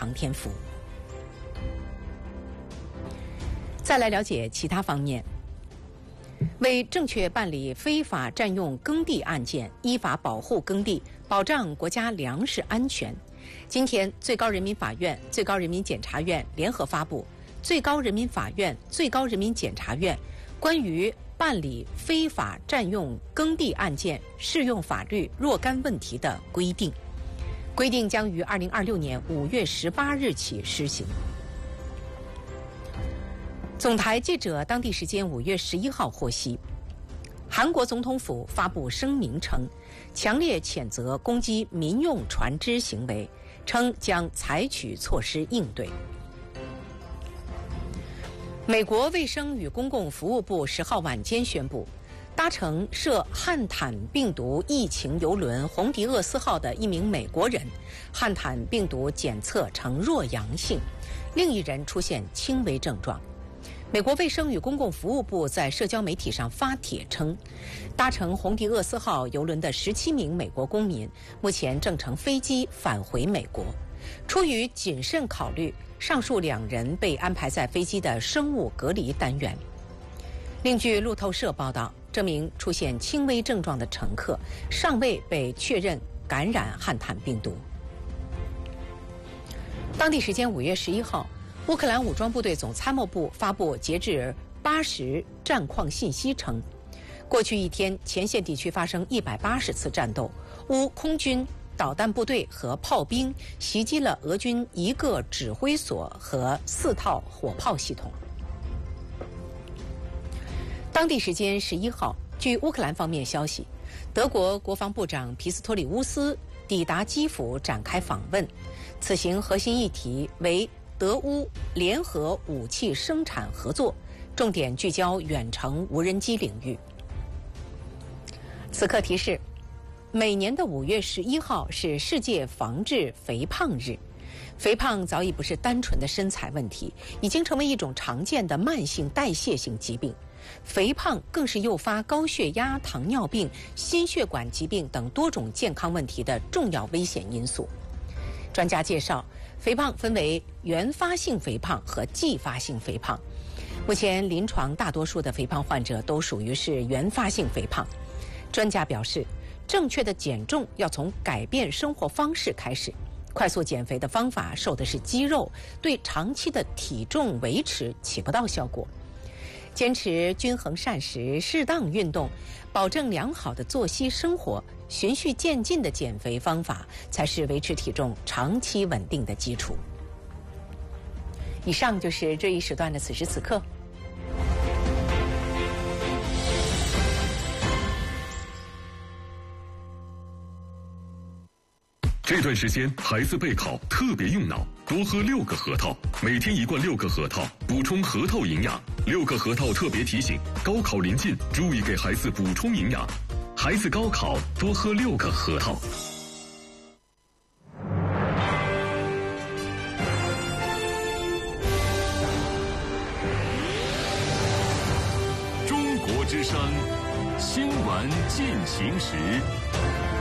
航天服。再来了解其他方面。为正确办理非法占用耕地案件，依法保护耕地，保障国家粮食安全，今天，最高人民法院、最高人民检察院联合发布《最高人民法院、最高人民检察院关于办理非法占用耕地案件适用法律若干问题的规定》，规定将于2026年5月18日起施行。总台记者当地时间5月11号获悉，韩国总统府发布声明称，强烈谴责攻击民用船只行为，称将采取措施应对。美国卫生与公共服务部10号晚间宣布，搭乘涉汉坦病毒疫情邮轮红迪厄斯号的一名美国人，汉坦病毒检测呈弱阳性，另一人出现轻微症状。美国卫生与公共服务部在社交媒体上发帖称，搭乘红迪厄斯号邮轮的17名美国公民目前正乘飞机返回美国。出于谨慎考虑，上述2人被安排在飞机的生物隔离单元。另据路透社报道，这名出现轻微症状的乘客尚未被确认感染汉坦病毒。当地时间5月11号，乌克兰武装部队总参谋部发布截至8时战况信息称，过去一天前线地区发生180次战斗，乌空军、导弹部队和炮兵袭击了俄军1个指挥所和4套火炮系统。当地时间11号，据乌克兰方面消息，德国国防部长皮斯托里乌斯抵达基辅展开访问，此行核心议题为德乌联合武器生产合作，重点聚焦远程无人机领域。此刻提示，每年的5月11号是世界防治肥胖日。肥胖早已不是单纯的身材问题，已经成为一种常见的慢性代谢性疾病。肥胖更是诱发高血压、糖尿病、心血管疾病等多种健康问题的重要危险因素。专家介绍，肥胖分为原发性肥胖和继发性肥胖。目前临床大多数的肥胖患者都属于是原发性肥胖。专家表示，正确的减重要从改变生活方式开始。快速减肥的方法瘦的是肌肉，对长期的体重维持起不到效果。坚持均衡膳食、适当运动，保证良好的作息生活，循序渐进的减肥方法才是维持体重长期稳定的基础。以上就是这一时段的此时此刻。 这段时间孩子备考特别用脑，多喝6个核桃，每天1罐6个核桃，补充核桃营养。6个核桃特别提醒：高考临近，注意给孩子补充营养。孩子高考多喝6个核桃。 中国之声，新闻进行时。